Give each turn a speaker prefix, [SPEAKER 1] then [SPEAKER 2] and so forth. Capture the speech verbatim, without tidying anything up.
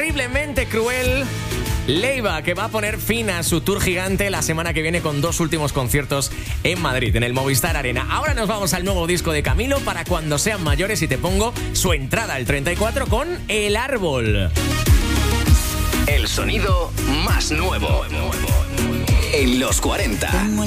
[SPEAKER 1] Terriblemente Cruel. Leiva, que va a poner fin a su tour gigante la semana que viene con dos últimos conciertos en Madrid, en el Movistar Arena. Ahora nos vamos al nuevo disco de Camilo, Para cuando sean mayores, y te pongo su entrada al treinta y cuatro con El Árbol.
[SPEAKER 2] El sonido más nuevo en los cuarenta.